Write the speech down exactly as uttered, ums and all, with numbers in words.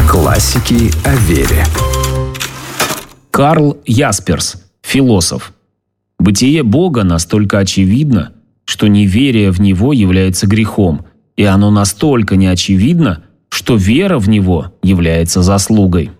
Классики о вере. Карл Ясперс, философ. Бытие Бога настолько очевидно, что неверие в Него является грехом, и оно настолько неочевидно, что вера в Него является заслугой.